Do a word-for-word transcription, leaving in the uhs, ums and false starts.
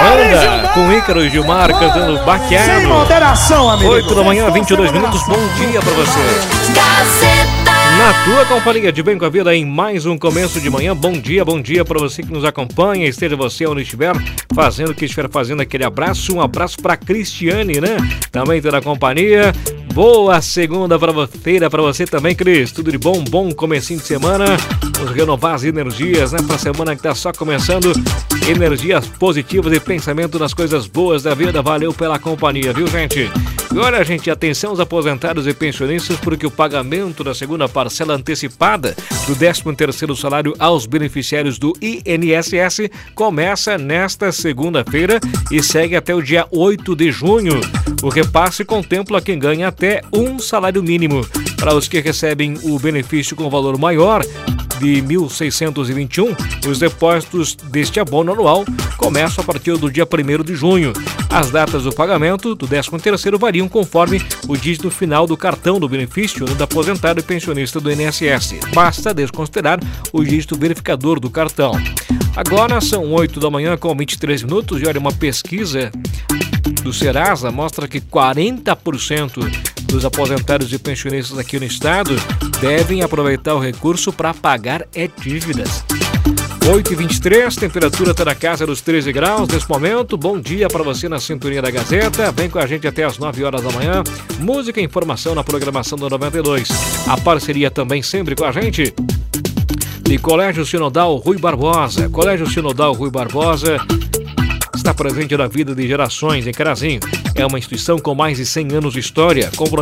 Banda com Ícaro e Gilmar cantando Baqueado. Sem moderação, amigo. oito da manhã, vinte e dois minutos. Bom dia pra você. Gazeta. Na tua companhia de Bem com a Vida em mais um começo de manhã. Bom dia, bom dia pra você que nos acompanha. Esteja você onde estiver, fazendo o que estiver fazendo, aquele abraço. Um abraço pra Cristiane, né? Também toda a companhia. Boa segunda-feira pra você também, Cris. Tudo de bom, bom comecinho de semana. Vamos renovar as energias, né? Pra semana que tá só começando. Energias positivas e pensamento nas coisas boas da vida. Valeu pela companhia, viu, gente? E olha, gente, atenção aos aposentados e pensionistas, porque o pagamento da segunda parcela antecipada do décimo terceiro salário aos beneficiários do I N S S começa nesta segunda-feira e segue até o dia oito de junho. O repasse contempla quem ganha até um salário mínimo. Para os que recebem o benefício com valor maior de mil seiscentos e vinte e um, os depósitos deste abono anual começam a partir do dia primeiro de junho. As datas do pagamento do décimo terceiro variam conforme o dígito final do cartão do benefício do aposentado e pensionista do I N S S. Basta desconsiderar o dígito verificador do cartão. Agora são oito da manhã com vinte e três minutos e olha, uma pesquisa do Serasa mostra que quarenta por cento dos aposentados e pensionistas aqui no estado devem aproveitar o recurso para pagar é dívidas. oito e vinte e três, temperatura está na casa dos treze graus nesse momento. Bom dia para você na sintonia da Gazeta. Vem com a gente até as nove horas da manhã. Música e informação na programação do noventa e dois. A parceria também sempre com a gente de Colégio Sinodal Rui Barbosa. Colégio Sinodal Rui Barbosa está presente na vida de gerações em Carazinho. É uma instituição com mais de cem anos de história,